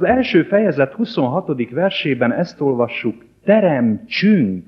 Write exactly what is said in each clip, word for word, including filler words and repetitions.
Az első fejezet huszonhatodik versében ezt olvassuk: teremtsünk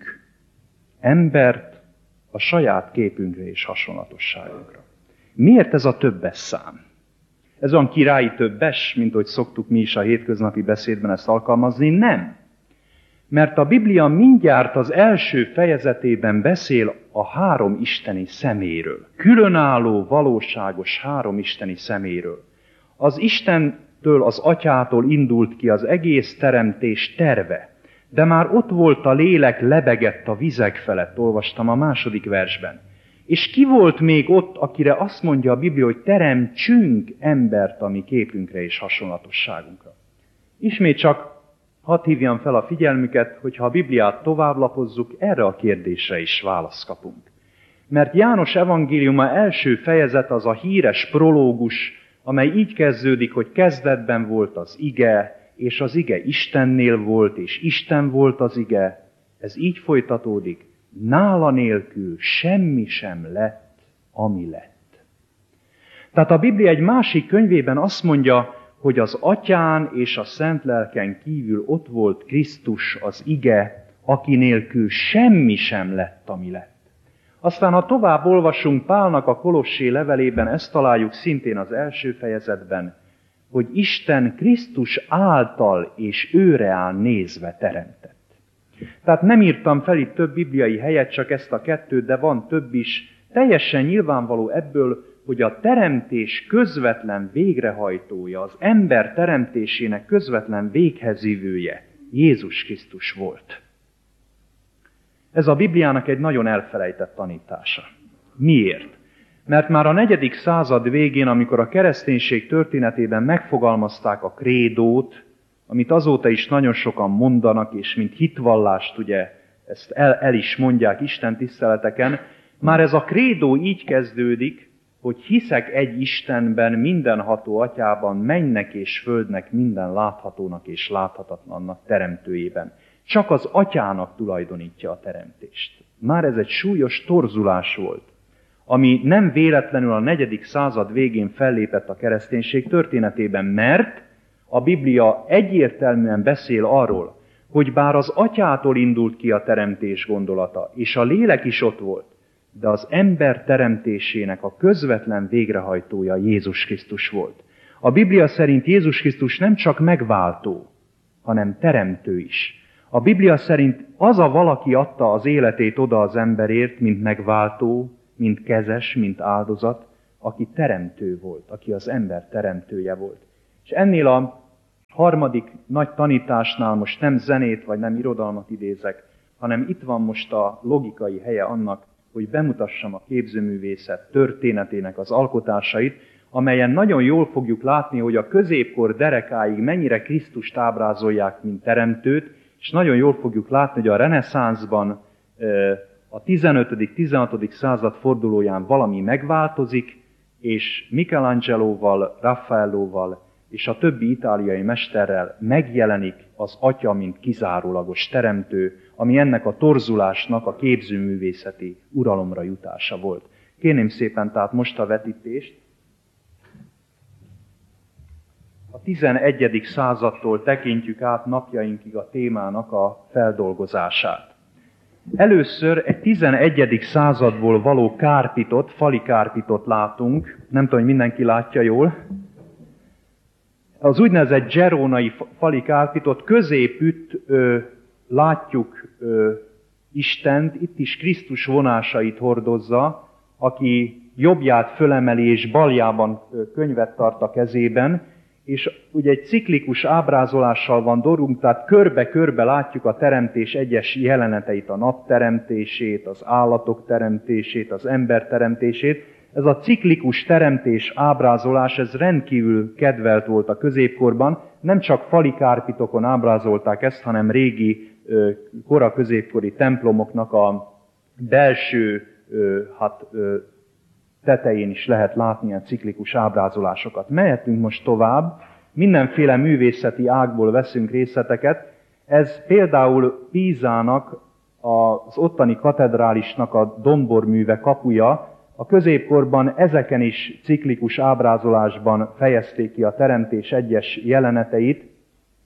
embert a saját képünkre és hasonlatosságunkra. Miért ez a többes szám? Ez olyan királyi többes, mint ahogy szoktuk mi is a hétköznapi beszédben ezt alkalmazni? Nem. Mert a Biblia mindjárt az első fejezetében beszél a három isteni szeméről. Különálló, valóságos három isteni szeméről. Az Istentől, az Atyától indult ki az egész teremtés terve. De már ott volt a lélek, lebegett a vizek felett, olvastam a második versben. És ki volt még ott, akire azt mondja a Biblia, hogy teremtsünk embert a mi képünkre és hasonlatosságunkra? Ismét csak hadd hívjam fel a figyelmüket, hogy ha a Bibliát továbblapozzuk, erre a kérdésre is választ kapunk. Mert János evangéliuma első fejezet az a híres prológus, amely így kezdődik, hogy kezdetben volt az ige, és az ige Istennél volt, és Isten volt az ige. Ez így folytatódik: nála nélkül semmi sem lett, ami lett. Tehát a Biblia egy másik könyvében azt mondja, hogy az Atyán és a Szent Lelken kívül ott volt Krisztus, az ige, aki nélkül semmi sem lett, ami lett. Aztán, ha tovább olvasunk Pálnak a Kolossé levelében, ezt találjuk szintén az első fejezetben, hogy Isten Krisztus által és őre áll nézve teremtett. Tehát nem írtam fel itt több bibliai helyet, csak ezt a kettőt, de van több is. Teljesen nyilvánvaló ebből, hogy a teremtés közvetlen végrehajtója, az ember teremtésének közvetlen véghezvívője Jézus Krisztus volt. Ez a Bibliának egy nagyon elfelejtett tanítása. Miért? Mert már a negyedik század végén, amikor a kereszténység történetében megfogalmazták a krédót, amit azóta is nagyon sokan mondanak, és mint hitvallást, ugye, ezt el, el is mondják Isten tiszteleteken, már ez a krédó így kezdődik, hogy hiszek egy Istenben, mindenható Atyában, mennek és földnek, minden láthatónak és láthatatlannak teremtőjében. Csak az Atyának tulajdonítja a teremtést. Már ez egy súlyos torzulás volt, ami nem véletlenül a negyedik század végén fellépett a kereszténység történetében, mert a Biblia egyértelműen beszél arról, hogy bár az Atyától indult ki a teremtés gondolata, és a lélek is ott volt, de az ember teremtésének a közvetlen végrehajtója Jézus Krisztus volt. A Biblia szerint Jézus Krisztus nem csak megváltó, hanem teremtő is. A Biblia szerint az a valaki adta az életét oda az emberért, mint megváltó, mint kezes, mint áldozat, aki teremtő volt, aki az ember teremtője volt. És ennél a harmadik nagy tanításnál most nem zenét vagy nem irodalmat idézek, hanem itt van most a logikai helye annak, hogy bemutassam a képzőművészet történetének az alkotásait, amelyen nagyon jól fogjuk látni, hogy a középkor derekáig mennyire Krisztust ábrázolják, mint teremtőt, és nagyon jól fogjuk látni, hogy a reneszánszban a tizenötödik-tizenhatodik század fordulóján valami megváltozik, és Michelangeloval, Raffaelloval és a többi itáliai mesterrel megjelenik az Atya, mint kizárólagos teremtő, ami ennek a torzulásnak a képzőművészeti uralomra jutása volt. Kérném szépen tehát most a vetítést. A tizenegyedik századtól tekintjük át napjainkig a témának a feldolgozását. Először egy tizenegyedik századból való kárpitot, fali kárpitot látunk, nem tudom, hogy mindenki látja jól. Az úgynevezett gerónai fali kárpitot középütt ö, látjuk ö, Istent, itt is Krisztus vonásait hordozza, aki jobbját fölemeli és baljában könyvet tart a kezében, és ugye egy ciklikus ábrázolással van dolgunk, tehát körbe-körbe látjuk a teremtés egyes jeleneteit, a nap teremtését, az állatok teremtését, az ember teremtését. Ez a ciklikus teremtés ábrázolás, ez rendkívül kedvelt volt a középkorban. Nem csak fali kárpitokon ábrázolták ezt, hanem régi, kora középkori templomoknak a belső hát, tetején is lehet látni a ciklikus ábrázolásokat. Mehetünk most tovább, mindenféle művészeti ágból veszünk részleteket. Ez például Pízának, az ottani katedrálisnak a domborműve kapuja. A középkorban ezeken is ciklikus ábrázolásban fejezték ki a teremtés egyes jeleneteit,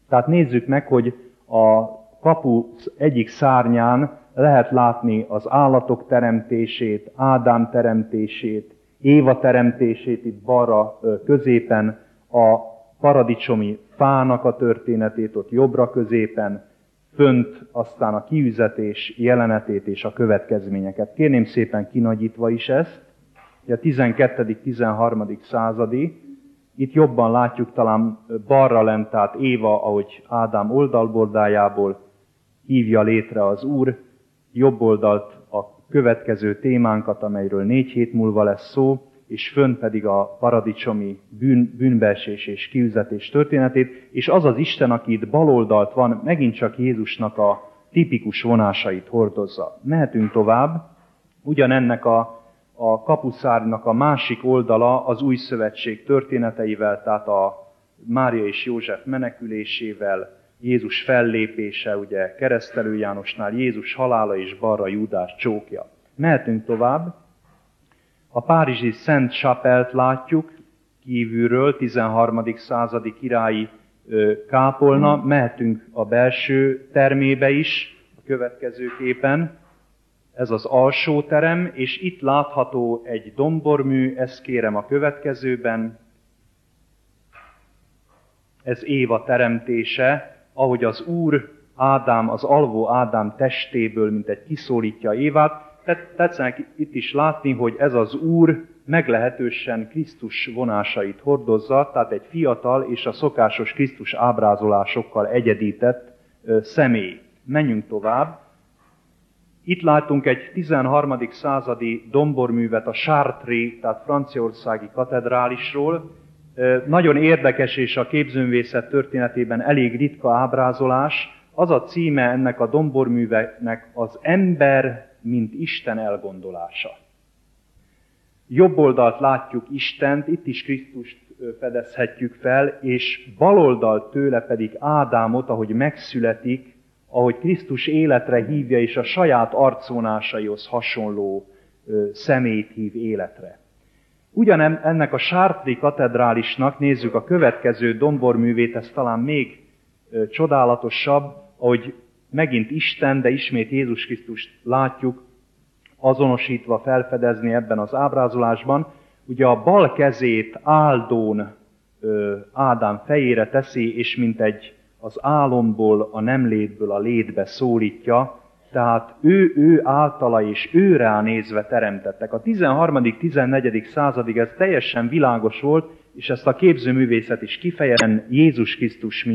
Tehát nézzük meg, hogy a kapu egyik szárnyán lehet látni az állatok teremtését, Ádám teremtését, Éva teremtését itt balra középen, a paradicsomi fának a történetét ott jobbra középen, fönt aztán a kiüzetés jelenetét és a következményeket. Kérném szépen kinagyítva is ezt, a tizenkettedik-tizenharmadik századi, itt jobban látjuk talán balra lent, tehát Éva, ahogy Ádám oldalbordájából hívja létre az Úr, jobb oldalt a következő témánkat, amelyről négy hét múlva lesz szó, és fönn pedig a paradicsomi bűn, bűnbeesés és kiüzetés történetét, és az az Isten, aki itt baloldalt van, megint csak Jézusnak a tipikus vonásait hordozza. Mehetünk tovább, ugyanennek a A kapuszárnynak a másik oldala az új szövetség történeteivel, tehát a Mária és József menekülésével, Jézus fellépése, ugye Keresztelő Jánosnál Jézus halála és balra Júdás csókja. Mehetünk tovább. A párizsi Szent Chapelle-t látjuk kívülről, tizenharmadik századi királyi kápolna. Mehetünk a belső termébe is, a következő képen. Ez az alsó terem, és itt látható egy dombormű, ezt kérem a következőben. Ez Éva teremtése, ahogy az Úr Ádám, az alvó Ádám testéből, mint egy kiszólítja Évát. Tetszenek itt is látni, hogy ez az Úr meglehetősen Krisztus vonásait hordozza, tehát egy fiatal és a szokásos Krisztus ábrázolásokkal egyedített személy. Menjünk tovább. Itt látunk egy tizenharmadik századi domborművet a Chartres, tehát franciaországi katedrálisról. Nagyon érdekes és a képzőművészet történetében elég ritka ábrázolás. Az a címe ennek a domborműveknek az ember, mint Isten elgondolása. Jobb oldalt látjuk Istent, itt is Krisztust fedezhetjük fel, és bal oldalt tőle pedig Ádámot, ahogy megszületik, ahogy Krisztus életre hívja, és a saját arcvonásaihoz hasonló ö, személyt hív életre. Ugyan ennek a Chartres katedrálisnak, nézzük a következő domborművét, ez talán még ö, csodálatosabb, ahogy megint Isten, de ismét Jézus Krisztust látjuk azonosítva, felfedezni ebben az ábrázolásban. Ugye a bal kezét áldón ö, Ádám fejére teszi, és mint egy az álomból, a nem létből a létbe szólítja, tehát ő, ő általa és ő rá nézve teremtettek. A tizenharmadik-tizennegyedik századig ez teljesen világos volt, és ezt a képzőművészet is kifejezetten Jézus Krisztus